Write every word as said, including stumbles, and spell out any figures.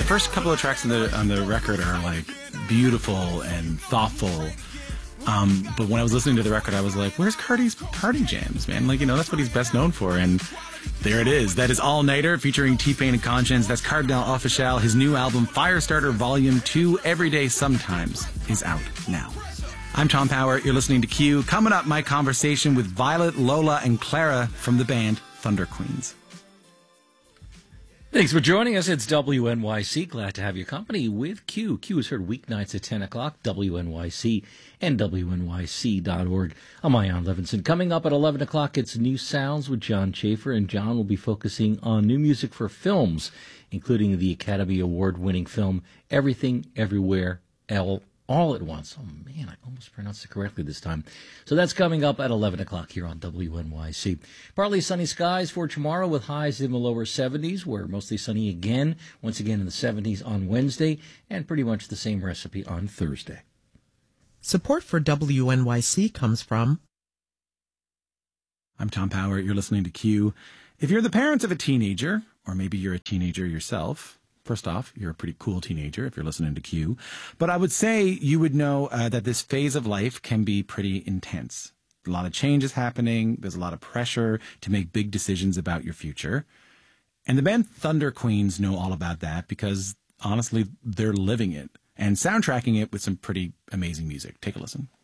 first couple of tracks on the on the record are like beautiful and thoughtful. Um, but when I was listening to the record, I was like, where's Cardi's party jams, man? Like, you know, that's what he's best known for. And there it is. That is All Nighter featuring T-Pain and Conscience. That's Cardinal Offishall. His new album, Firestarter Volume two, Everyday Sometimes, is out now. I'm Tom Power. You're listening to Q. Coming up, my conversation with Violet, Lola, and Clara from the band Thunder Queens. Thanks for joining us. It's W N Y C. Glad to have your company with Q. Q is heard weeknights at ten o'clock, W N Y C and W N Y C dot org. I'm Ian Levinson. Coming up at eleven o'clock, it's New Sounds with John Schaefer, and John will be focusing on new music for films, including the Academy Award-winning film Everything, Everywhere, All, All at Once. Oh, man, I almost pronounced it correctly this time. So that's coming up at eleven o'clock here on W N Y C. Partly sunny skies for tomorrow with highs in the lower seventies. We're mostly sunny again, once again in the seventies on Wednesday, and pretty much the same recipe on Thursday. Support for W N Y C comes from... I'm Tom Power. You're listening to Q. If you're the parents of a teenager, or maybe you're a teenager yourself, first off, you're a pretty cool teenager if you're listening to Q. But I would say you would know uh, that this phase of life can be pretty intense. A lot of change is happening. There's a lot of pressure to make big decisions about your future. And the band Thunder Queens know all about that because, honestly, they're living it and soundtracking it with some pretty amazing music. Take a listen.